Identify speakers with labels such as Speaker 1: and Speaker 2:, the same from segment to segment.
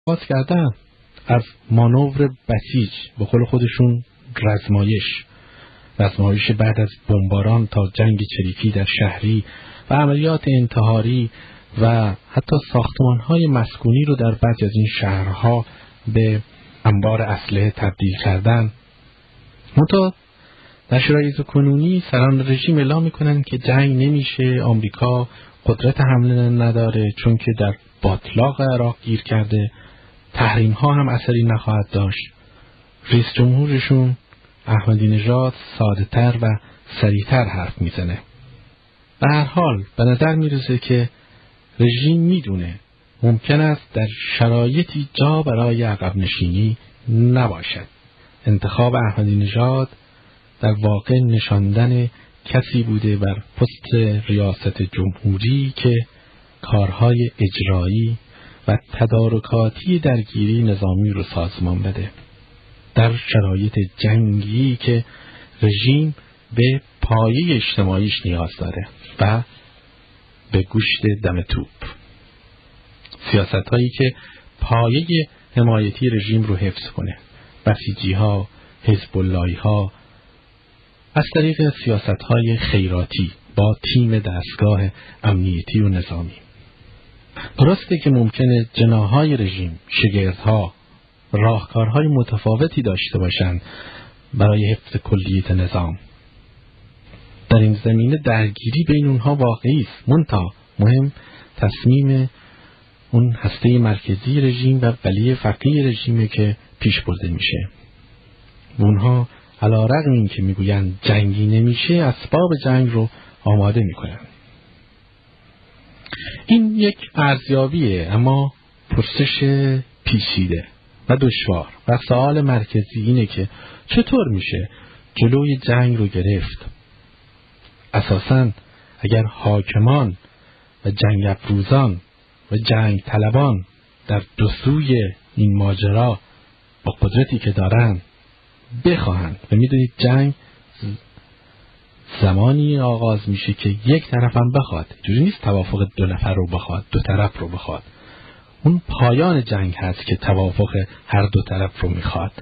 Speaker 1: باز کردن از مانور بسیج، به قول خودشون رزمایش بعد از بمباران تا جنگ چریکی در شهری و عملیات انتحاری و حتی ساختمان‌های مسکونی رو در بعضی از این شهرها به انبار اسلحه تبدیل کردن. منتها در شرایط کنونی سران رژیم اعلام میکنن که جنگ نمیشه، آمریکا قدرت حمله نداره چون که در باطلاق عراق گیر کرده، تحریم ها هم اثری نخواهد داشت. رئیس جمهورشون احمدی نژاد ساده تر و سریعتر حرف میزنه. به هر حال به نظر میرسه که رژیم میدونه ممکن است در شرایطی جا برای عقب نشینی نباشد. انتخاب احمدی نژاد در واقع نشاندن کسی بوده بر پست ریاست جمهوری که کارهای اجرایی و تدارکاتی درگیری نظامی رو سازمان بده در شرایط جنگی که رژیم به پایه اجتماعیش نیاز داره و به گوشت دم توپ. سیاست هایی که پایه حمایتی رژیم رو حفظ کنه، بسیجی ها، حزب اللهی ها، از طریق سیاست های خیراتی با تیم دستگاه امنیتی و نظامی. درسته که ممکنه جناحهای رژیم، شگردها، راهکارهای متفاوتی داشته باشند برای حفظ کلیت نظام. در این زمینه درگیری بین اونها واقعی است، منتها مهم تصمیم اون هسته مرکزی رژیم و ولی فقیه رژیمه که پیش برده میشه. اونها علی‌رغم این که میگویند جنگی نمیشه، اسباب جنگ رو آماده میکنن. این یک ارزیابیه، اما پرسش پیچیده و دشوار و سوال مرکزی اینه که چطور میشه جلوی جنگ رو گرفت؟ اساساً اگر حاکمان و جنگ افروزان و جنگ طلبان در دو سوی این ماجرا با قدرتی که دارن بخواهند، و میدونید جنگ زمانی آغاز میشه که یک طرف هم بخواد، جوری نیست توافق دو نفر رو بخواد، دو طرف رو بخواد. اون پایان جنگ هست که توافق هر دو طرف رو میخواد.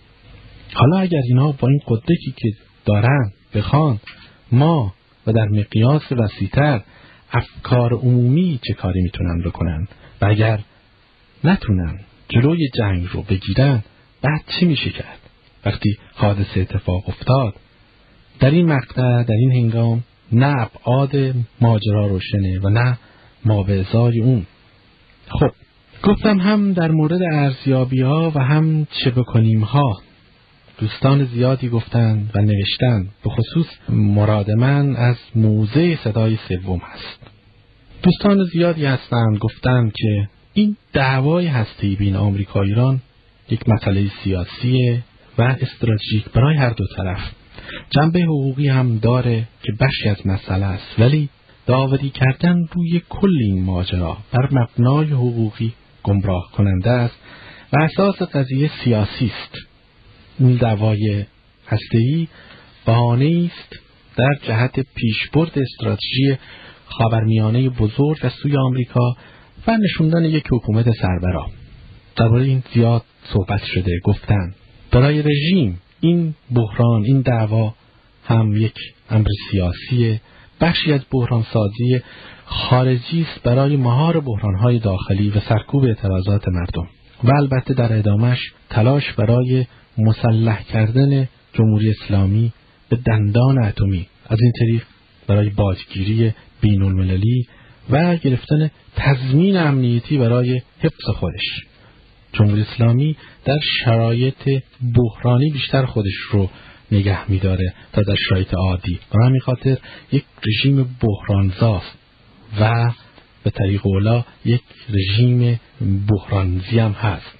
Speaker 1: حالا اگر اینا با این قدرتی که دارن بخوان، ما و در مقیاس وسیع‌تر افکار عمومی چه کاری میتونن بکنن و اگر نتونن جلوی جنگ رو بگیرن، بعد چی میشه کرد؟ وقتی حادثه اتفاق افتاد، در این مقطع، در این هنگام، نه ابعاد ماجرا روشنه و نه ما به ازای اون. خب گفتم هم در مورد ارزیابی ها و هم چه بکنیم ها دوستان زیادی گفتند و نوشتند. به خصوص مراد من از موضع صدای سوم هست. دوستان زیادی هستند گفتند که این دعوای هسته‌ای بین آمریکا و ایران یک مسئله سیاسیه و استراتژیک برای هر دو طرف. جنبه حقوقی هم داره که بخشی از مسئله است، ولی داوری کردن روی کل این ماجرا بر مبنای حقوقی گمراه کننده است و اساس قضیه سیاسی است. این دعوای هسته‌ای بهانه‌ای است در جهت پیشبرد استراتژی خاورمیانه بزرگ از سوی آمریکا و نشوندن یک حکومت سربراه. درباره این زیاد صحبت شده، گفتن برای رژیم این بحران، این دعوا هم یک امر سیاسیه، بخشی از بحران سازی خارجی است برای مهار بحران‌های داخلی و سرکوب اعتراضات مردم و البته در ادامش تلاش برای مسلح کردن جمهوری اسلامی به دندان اتمی، از این طریق برای باجگیری بین‌المللی و گرفتن تضمین امنیتی برای حفظ خودش. جمهوری اسلامی در شرایط بحرانی بیشتر خودش رو نگه می‌داره تا در شرایط عادی، و همین خاطر یک رژیم بحرانزاست و به طریق اولا یک رژیم بحرانزی هم هست.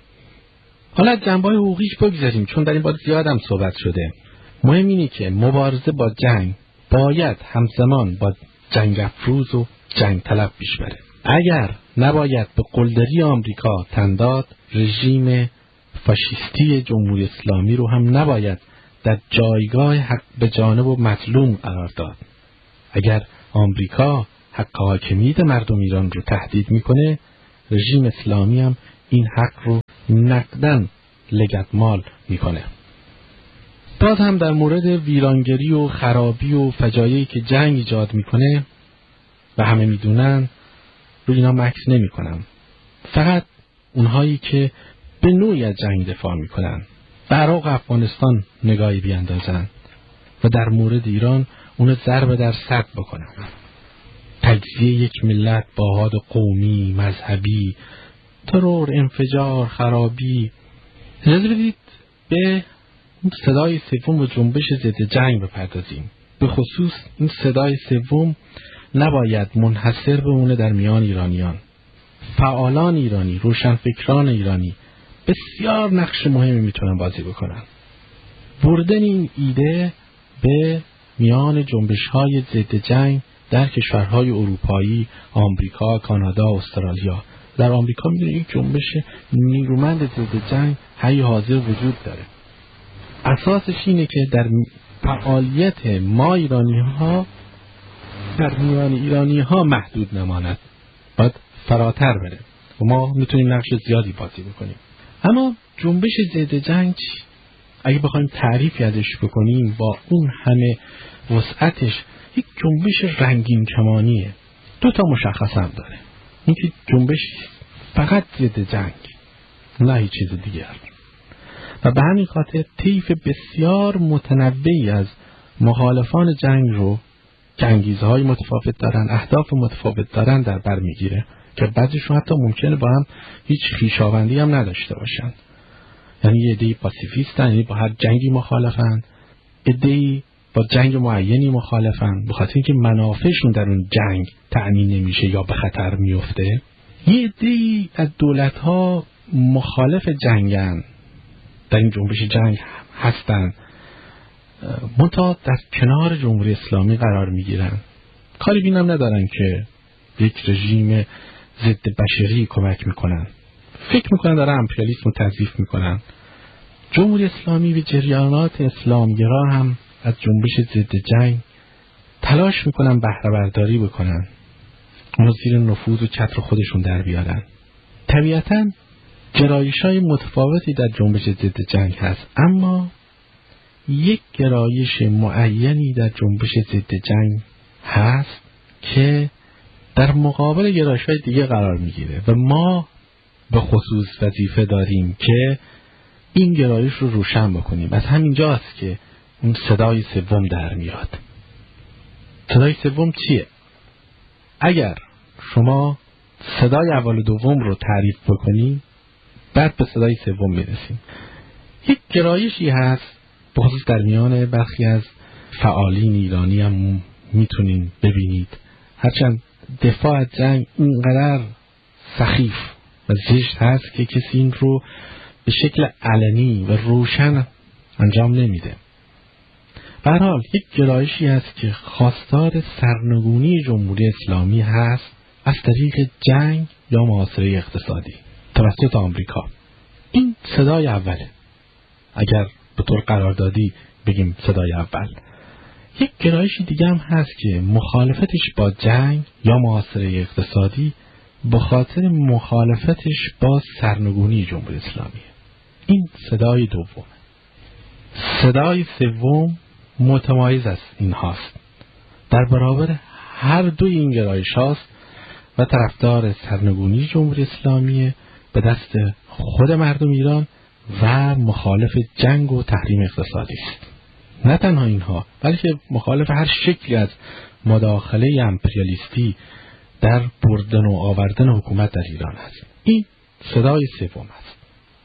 Speaker 1: حالا جنبه‌های حقوقیش بگذاریم چون در این باره زیاد هم صحبت شده. مهم اینه که مبارزه با جنگ باید همزمان با جنگ افروز و جنگ طلب پیش بره. اگر نباید به قلدری آمریکا تن داد، رژیم فاشیستی جمهوری اسلامی رو هم نباید در جایگاه حق به جانب و مظلوم قرار داد. اگر آمریکا حق حاکمیت مردم ایران رو تهدید میکنه، رژیم اسلامی هم این حق رو نقدن لگدمال میکنه. باز هم در مورد ویرانگری و خرابی و فجایعی که جنگ ایجاد میکنه و همه میدونن روی اینا مکث نمیکنم. فقط اونهایی که به نوعی از جنگ دفاع میکنن به عراق و افغانستان نگاهی بیاندازن و در مورد ایران اون ضرب در صد بکنن. تجزیه یک ملت با حاد قومی، مذهبی، ترور، انفجار، خرابی. اجازه بدید به صدای سوم و جنبش ضد جنگ بپردازیم. به خصوص این صدای سوم نباید منحصر بمونه در میان ایرانیان. فعالان ایرانی، روشنفکران ایرانی بسیار نقش مهمی میتونن بازی بکنن. بردن این ایده به میان جنبش‌های ضد جنگ در کشورهای اروپایی، آمریکا، کانادا، استرالیا. در آمریکا می‌دونید یک جنبش نیرومند ضد جنگ حی حاضر وجود داره. اساسش اینه که در فعالیت ما ایرانی‌ها در میان ایرانی‌ها محدود نماند، باید فراتر بره و ما میتونیم نقش زیادی بازی بکنیم. اما جنبش ضد جنگ اگه بخوایم تعریفی ازش بکنیم با اون همه وسعتش یک جنبش رنگین کمانیه. دو تا مشخص هم داره. اینکه جنبش فقط ضد جنگ، نه هیچ چیز دیگر. و به همین خاطر طیف بسیار متنوعی از مخالفان جنگ رو که انگیزه‌های متفاوت دارن، اهداف متفاوت دارن در بر میگیره که بعضیشون حتی ممکنه با هم هیچ خویشاوندی هم نداشته باشن. یعنی یه عده‌ای پاسیفیستن، یعنی با هر جنگی مخالفن، عده‌ای با جنگ معینی مخالفن به خاطر اینکه منافعشون در اون جنگ تأمین نمیشه یا به خطر میفته. یه عده‌ای از دولت‌ها مخالف جنگن، در این جنبش جنگ هستن، منتها در کنار جمهوری اسلامی قرار میگیرن. کاری بینم ندارن که یک رژیم ضد بشری کمک میکنن. فکر میکنن دارن امپریالیسم رو تضعیف میکنن. جمهوری اسلامی و جریانات اسلامگرا هم از جنبش ضد جنگ تلاش میکنن بهره برداری بکنن، اونو زیر نفوذ و چتر خودشون در بیارن. طبیعتاً گرایش‌های متفاوتی در جنبش ضد جنگ هست، اما یک گرایش معینی در جنبش ضد جنگ هست که در مقابل گرایش‌های دیگه قرار میگیره و ما به خصوص وظیفه داریم که این گرایش رو روشن بکنیم. از همینجاست که اون صدای سوم در میاد. صدای سوم چیه؟ اگر شما صدای اول و دوم رو تعریف بکنی بعد به صدای سوم میرسیم. یک گرایشی هست به خصوص در میان برخی از فعالین ایرانی هم میتونین ببینید، هرچند دفاع از جنگ اینقدر سخیف و زشت هست که کسی این رو به شکل علنی و روشن انجام نمیده. به هر حال یک گرایشی هست که خواستار سرنگونی جمهوری اسلامی هست از طریق جنگ یا محاصره اقتصادی توسط آمریکا. این صدای اوله. اگر به طور قراردادی بگیم صدای اول. یک گرایش دیگه هم هست که مخالفتش با جنگ یا محاصره اقتصادی به خاطر مخالفتش با سرنگونی جمهوری اسلامی. این صدای دوم. صدای سوم متمایز از این هاست. در برابر هر دوی این گرایش هاست و طرفدار سرنگونی جمهوری اسلامی به دست خود مردم ایران و مخالف جنگ و تحریم اقتصادی است. نه تنها اینها بلکه مخالف هر شکلی از مداخله امپریالیستی در بردن و آوردن حکومت در ایران است. این صدای سوم است.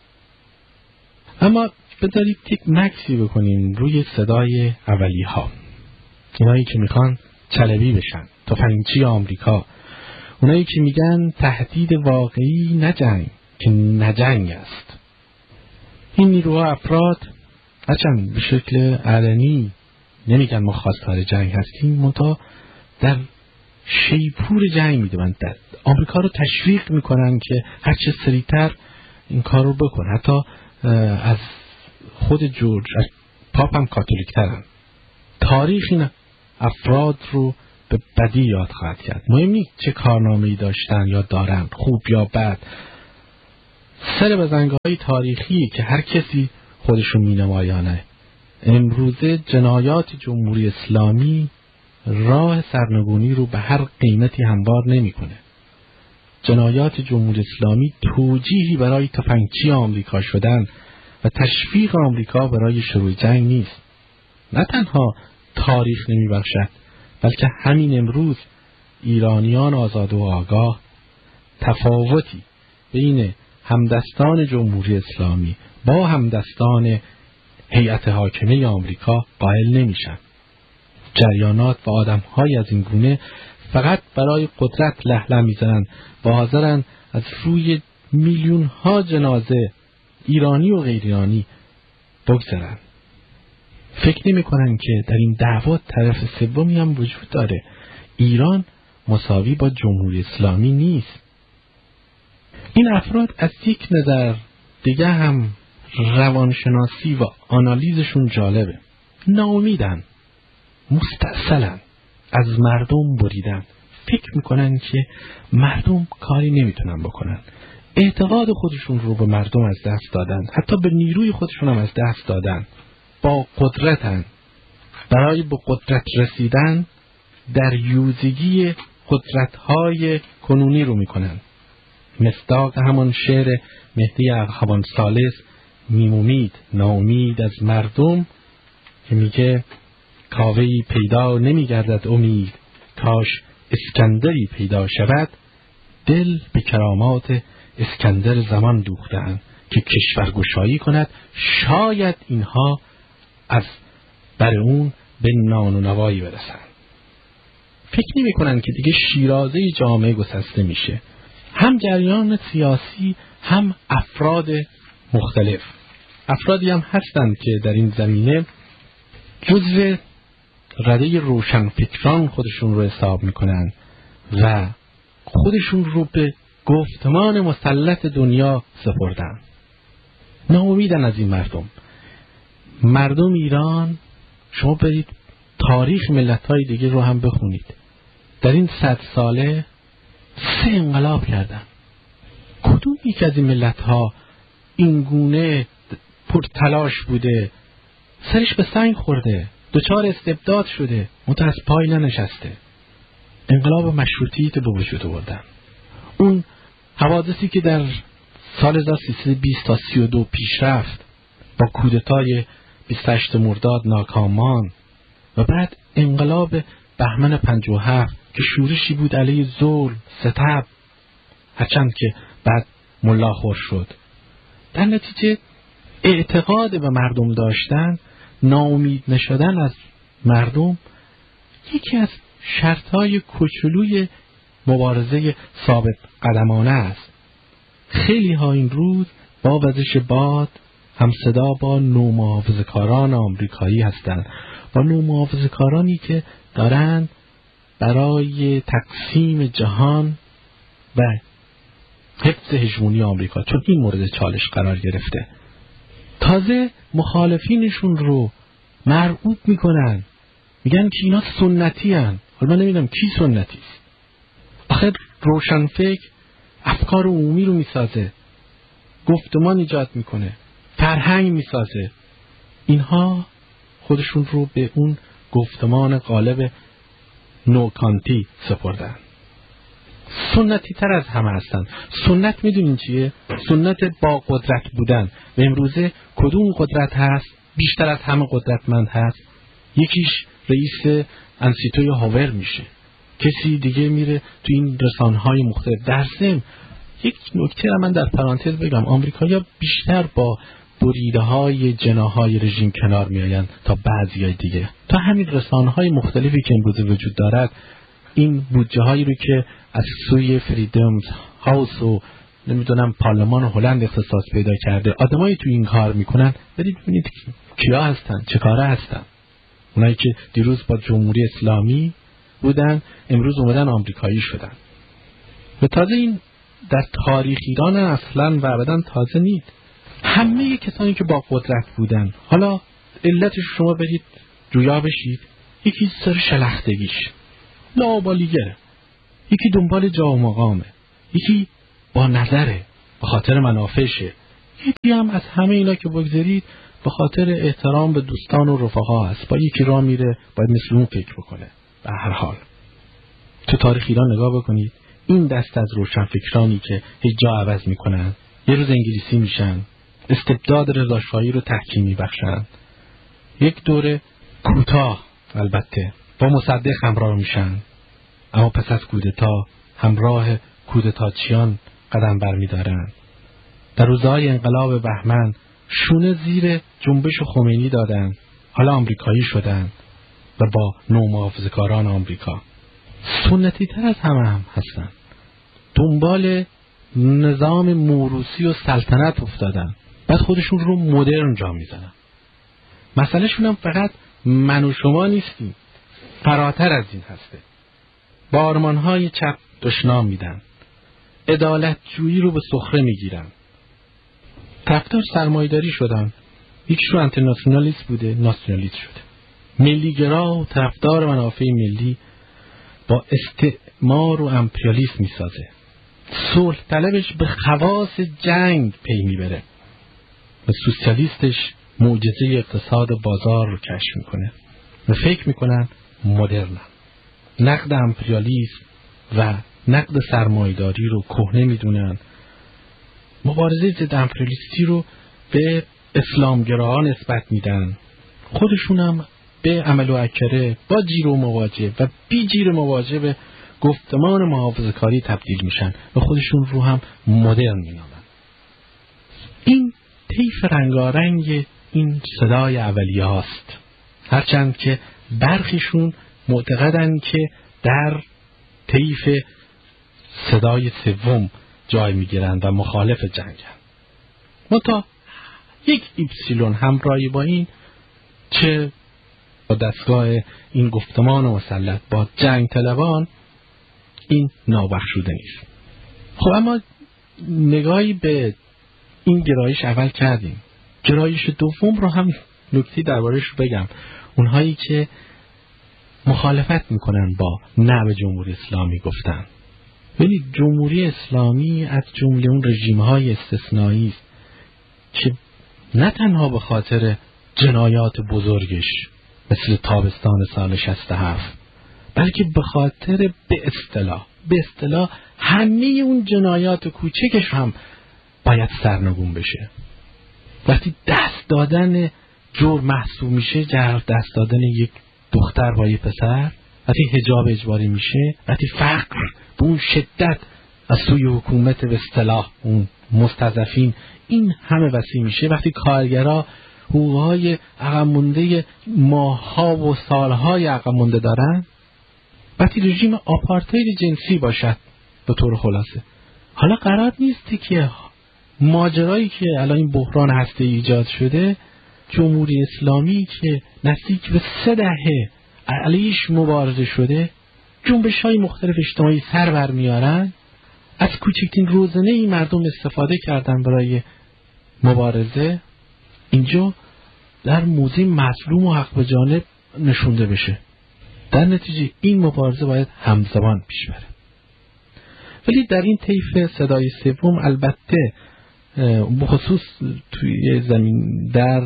Speaker 1: اما بذارید یک مکسی بکنیم روی صدای اولی ها. اونایی که میخوان چلبی بشن، تفنگچی آمریکا، اونایی که میگن تهدید واقعی نه جنگ که نه جنگ است. این نیروها افراد هرچند به شکل علنی نمیگن ما خواستار جنگ هستیم، منتها در شیپور جنگ میدونن، در آمریکا رو تشویق میکنن که هرچه سریعتر این کار رو بکن. حتی از خود جورج پاپ هم کاتولیک ترن. تاریخ این افراد رو به بدی یاد خواهد کرد. مهم نیست چه کارنامه‌ای داشتن یا دارن، خوب یا بد. سر بزنگاه‌های تاریخی که هر کسی خودشو مینمایانه. امروزه جنایات جمهوری اسلامی راه سرنگونی رو به هر قیمتی هموار نمی‌کنه. جنایات جمهوری اسلامی توجیهی برای تفنگچی آمریکا شدن و تشویق آمریکا برای شروع جنگ نیست. نه تنها تاریخ نمی‌بخشد، بلکه همین امروز ایرانیان آزاد و آگاه تفاوتی بین همدستان جمهوری اسلامی با همدستان هیئت حاکمه آمریکا قائل نمیشن. جریانات و آدم‌های از این گونه فقط برای قدرت لهله میزنند و حاضرن از روی میلیون‌ها جنازه ایرانی و غیر ایرانی بگذرن. فکر نمی‌کنن که در این دعوا طرف سومی هم وجود داره. ایران مساوی با جمهوری اسلامی نیست. این افراد از یک نظر دیگه هم روانشناسی و آنالیزشون جالبه. ناامیدن، مستعسلن، از مردم بریدن، فکر میکنن که مردم کاری نمیتونن بکنن، اعتقاد خودشون رو به مردم از دست دادن، حتی به نیروی خودشون هم از دست دادن، با قدرتن، برای به قدرت رسیدن در یوزگی قدرت‌های کنونی رو میکنن. مصداق همان شعر مهدی اخوان ثالث میمومید ناامید از مردم که میگه کاوه‌ای پیدا نمیگردد امید، کاش اسکندری پیدا شود، دل به کرامات اسکندر زمان دوختند که کشورگشایی کند، شاید اینها از بر اون به نان و نوایی برسند. فکر نمی کنن که دیگه شیرازه جامعه گسسته میشه. هم جریان سیاسی هم افراد مختلف، افرادی هم هستند که در این زمینه جزو رده روشنفکران خودشون رو حساب میکنن و خودشون رو به گفتمان مسلط دنیا سپردن. ناامیدن از این مردم ایران. شما برید تاریخ ملت‌های دیگه رو هم بخونید. در این 100 ساله 3 انقلاب کردن. کدوم یک از این ملت‌ها این گونه پرتلاش بوده، سرش به سنگ خورده، دچار استبداد شده، منتها از پای ننشسته؟ انقلاب مشروطیت به وجود آوردن. اون حوادثی که در سال 1320 تا 32 پیش رفت، با کودتای 28 مرداد ناکامان و بعد انقلاب بهمن 57 که شورشی بود علیه ظلم، ستم، هرچند که بعد ملاخور شد. در نتیجه اعتقاد به مردم داشتن، ناامید نشدن از مردم یکی از شرطهای کوچولوی مبارزه ثابت قدمانه است. خیلی ها این روز با وزش باد همصدا با نومحافظه‌کاران آمریکایی هستند و نومحافظه‌کارانی که دارند برای تقسیم جهان و حفظ هژمونی آمریکا، چون این مورد چالش قرار گرفته، تازه مخالفینشون رو مرعوب میکنن، میگن که اینا سنتی هن. حالا من نمیدونم کی سنتی است. آخر روشنفکر افکار عمومی رو میسازه، گفتمان ایجاد میکنه، فرهنگ میسازه. اینها خودشون رو به اون گفتمان غالب نوکانتی سپردن. سنتی تر از همه هستن. سنت میدونین چیه؟ سنت با قدرت بودن. و امروزه کدوم قدرت هست بیشتر از همه قدرتمند هست؟ یکیش رئیس انسیتوی هاور میشه، کسی دیگه میره تو این رسانه‌های مختلف. در ضمن یک نکته را من در پرانتز بگم، آمریکایی‌ها بیشتر با بریده‌های جناح‌های رژیم کنار میآیند تا بعضی‌های دیگه. تا همین رسانه‌های مختلفی که امروز وجود دارد، این بودجه‌هایی رو که از سوی فریدم هاوس و نمیدونم پارلمان هلند اختصاص پیدا کرده، آدمایی تو این کار میکنن، برید ببینید کیا هستن، چه کاره هستن. اونایی که دیروز با جمهوری اسلامی بودن امروز اومدن آمریکایی شدن. و تازه این در تاریخ ایران اصلا و ابدا تازه نیست. همه کسانی که با قدرت بودن، حالا علتش شما برید جویا بشید، یکی سر شلختگیش لاابالیگره، یکی دنبال جا و مقامه، یکی با نظره، به خاطر منافعشه. یکی هم از همه اینا که بگذارید به خاطر احترام به دوستان و رفقا هست. با یکی راه میره باید مثل اون فکر بکنه. به هر حال تو تاریخ ایران نگاه بکنید، این دست از روشنفکرانی که هیچ جا عوض میکنن، یه روز انگلیسی میشن، استبداد رضاشاهی رو تحکیم میبخشن، یک دوره کوتاه البته با مصدق همراه میشن، اما پس از کودتا همراه کودتاچیان قدم برمیدارن. در روزهای انقلاب بهمن شونه زیر جنبش خمینی دادن، حالا آمریکایی شدن و با نومحافظه‌کاران آمریکا سنتی تر از همه هم هستن. دنبال نظام موروثی و سلطنت افتادن، بعد خودشون رو مدرن جا میزنن. مسئله شون هم فقط من و شما نیستیم، فراتر از این هسته. با آرمانهای چپ دشنام میدن، عدالت جویی رو به سخره میگیرن، طرفدار سرمایه‌داری شدن، یکیشون انترناسیونالیست بوده ناسیونالیست شده، ملیگرا و طرفدار منافع ملی با استعمار و امپریالیسم میسازه، صلح طلبش به خواص جنگ پی میبره و سوسیالیستش معجزه اقتصاد بازار رو کشف میکنه و فکر میکنن مدرنن. نقد امپریالیسم و نقد سرمایه‌داری رو کهنه میدونن، مبارزه ضد امپریالیستی رو به اسلامگراها نسبت میدن، خودشونم به عمل و اکره با جیر و مواجه و بی جیر مواجه به گفتمان محافظه‌کاری تبدیل میشن و خودشون رو هم مدرن مینامن. این طیف رنگارنگ این صدای اولیه هاست، هرچند که برخیشون معتقدن که در طیف صدای سوم جای میگیرن و مخالف جنگن. منتها یک ایپسیلون همراهی با این، چه با دستگاه این گفتمان مسلط با جنگ طلبان، این نابخشوده نیست. خب اما نگاهی به این گرایش اول کردیم، گرایش دوم رو هم نکته دربارش رو بگم. اونهایی که مخالفت میکنن با نبع جمهوری اسلامی گفتن، ولی جمهوری اسلامی از جمله اون رژیم‌های استثنایی است که نه تنها به خاطر جنایات بزرگش مثل تابستان سال 67، بلکه به خاطر به اصطلاح همه اون جنایات کوچکش هم باید سرنگون بشه. وقتی دست دادن جور محسوب میشه، دست دادن یک دختر با یک پسر، وقتی حجاب اجباری میشه، وقتی فقر به اون شدت از سوی حکومت به اصطلاح اون مستضعفین این همه وسیع میشه، وقتی کارگرها حقوقهای عقب مونده ماه‌ها و سالهای عقب مونده دارن، وقتی رژیم آپارتاید جنسی باشد به طور خلاصه. حالا قرار نیستی که ماجرایی که الان این بحران هسته‌ای ایجاد شده، جمهوری اسلامی که نزدیک به 3 دهه علیش مبارزه شده، جنبش‌های مختلف اجتماعی سر برمیارن، از کوچکترین روزنه این مردم استفاده کردن برای مبارزه، اینجا در موضع مظلوم و حق به جانب نشونده بشه. در نتیجه این مبارزه باید همزمان پیش بره. ولی در این طیف صدای سوم البته بخصوص توی زمین در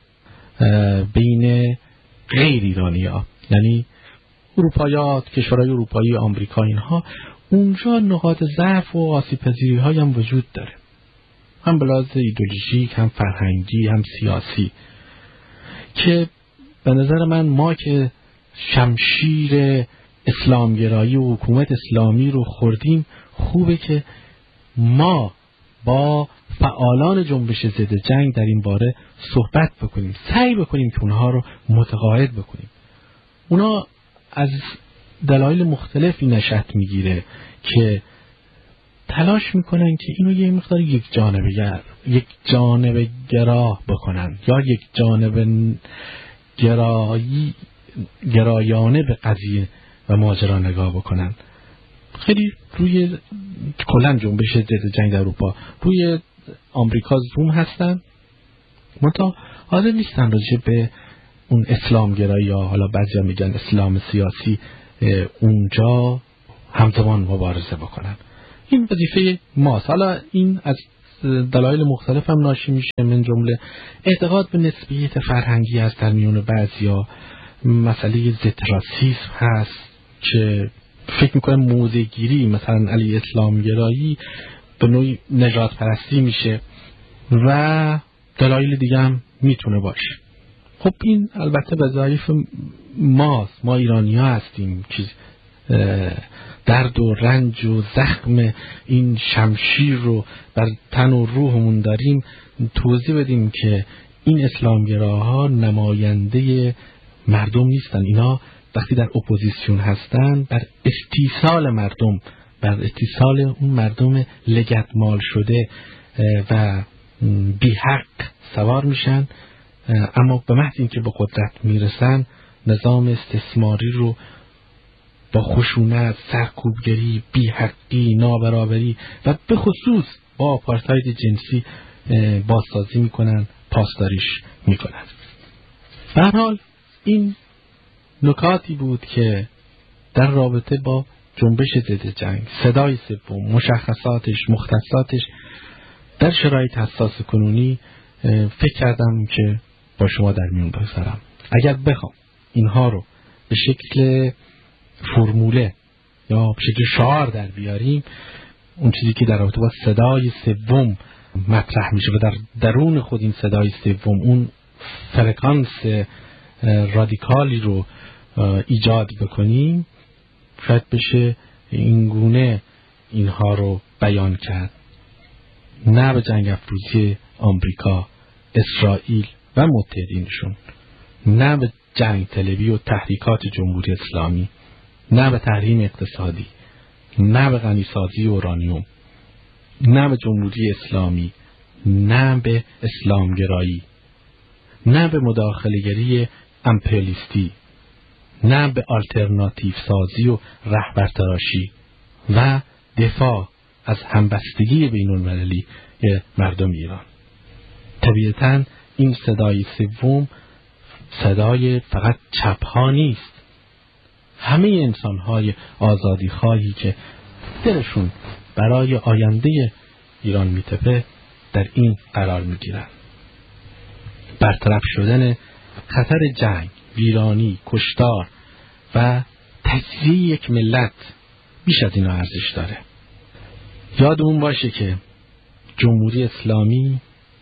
Speaker 1: بین غیر ایرانی‌ها، یعنی اروپایی‌ها، کشورهای اروپایی، آمریکا، اینها اونجا نقاط ضعف و آسیب‌پذیری‌های هم وجود داره، هم به لحاظ ایدئولوژیک، هم فرهنگی، هم سیاسی، که به نظر من ما که شمشیر اسلامگرایی و حکومت اسلامی رو خوردیم، خوبه که ما با فعالان جنبش ضد جنگ در این باره صحبت بکنیم، سعی بکنیم که اونها رو متقاعد بکنیم. اونا از دلایل مختلفی نشأت میگیره که تلاش میکنن که اینو یه مقدار یک جانبه گرا بکنن یا یک جانبه گرایانه به قضیه و ماجرا نگاه بکنن. خیلی روی کلا جنبش ضد جنگ در اروپا روی آمریکا زوم هستن، منتها حاضر نیستن راجع به اون اسلام گرایی یا حالا بعضیا میگن اسلام سیاسی اونجا همزمان مبارزه بکنن. این وظیفه ماست. حالا این از دلایل مختلف هم ناشی میشه، من جمله اعتقاد به نسبیت فرهنگی است در میون بعضیا، مسئله ضد راسیسم هست که فکر میکنم موضع‌گیری مثلا علی اسلامگرایی به نوعی نجات پرستی میشه و دلایل دیگه هم میتونه باشه. خب این البته وظایف ماست، ما ایرانی ها هستیم که درد و رنج و زخم این شمشیر رو بر تن و روحمون داریم، توضیح بدیم که این اسلامگراها نماینده مردم نیستن. اینا وقتی در اپوزیسیون هستن بر استیصال مردم، بر استیصال اون مردم لگدمال شده و بی حق سوار میشن، اما به محض اینکه به قدرت میرسن نظام استثماری رو با خشونت، سرکوبگری، بی حقی، نابرابری و به خصوص با آپارتاید جنسی بازسازی میکنن، پاسداریش میکنن. به هر حال این نکاتی بود که در رابطه با جنبش ضد جنگ، صدای سوم، مشخصاتش، مختصاتش در شرایط حساس کنونی فکر کردم که با شما در میون بگذارم. اگر بخوام اینها رو به شکل فرموله یا به شکل شعار در بیاریم، اون چیزی که در رابطه با صدای سوم مطرح میشه و در درون خود این صدای سوم اون فرکانس رادیکالی رو ایجاد بکنیم، شاید بشه این گونه اینها رو بیان کرد. نه به جنگ افروزی آمریکا، اسرائیل و متحدینشون، نه به جنگ طلبی و تحریکات جمهوری اسلامی، نه به تحریم اقتصادی، نه به غنیسازی اورانیوم، نه به جمهوری اسلامی، نه به اسلامگرایی، نه به مداخله‌گری امپریالیستی، نه به آلترناتیو سازی و رهبرتراشی و دفاع از همبستگی بین‌المللی مردم ایران. طبیعتاً این صدای سوم صدای فقط چپ‌ها نیست. همه انسان‌های آزادی‌خواهی که دلشون برای آینده ایران میتپه در این قرار میگیرن. برطرف شدن خطر جنگ، ویرانی، کشتار و تجزیه یک ملت بیش از اینا ارزش داره. یادمون باشه که جمهوری اسلامی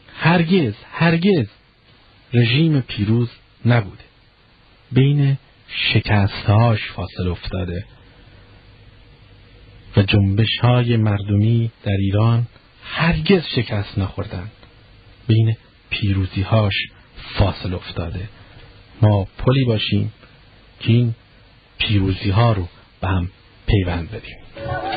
Speaker 1: هرگز رژیم پیروز نبوده. بین شکستهاش فاصله افتاده و جنبش‌های مردمی در ایران هرگز شکست نخوردن. بین پیروزی‌هاش فاصله افتاده. ما پلی باشیم که این پیروزی‌ها رو به هم پیوند بدیم.